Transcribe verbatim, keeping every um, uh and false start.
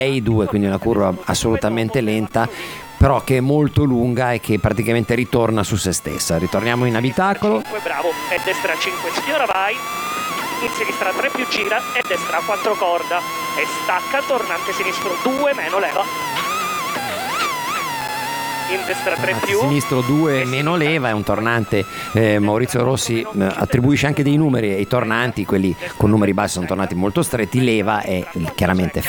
due, quindi una curva assolutamente lenta, però che è molto lunga e che praticamente ritorna su se stessa. Ritorniamo in abitacolo. cinque, bravo, e destra cinque, signora vai, in sinistra tre più gira e destra quattro corda e stacca, tornante sinistro due meno leva. In destra tre più, Sinistro due meno leva, è un tornante. eh, Maurizio Rossi eh, attribuisce anche dei numeri ai tornanti, quelli con numeri bassi sono tornanti molto stretti, leva è chiaramente